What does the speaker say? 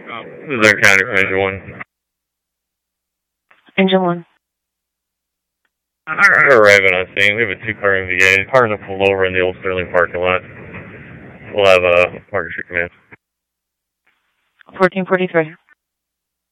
This is our county, Ranger 1. Engine 1. We're arriving on scene. We have a two-car MVA. Cars will pull over in the old Sterling parking lot. We'll have a Market Street command. 1443.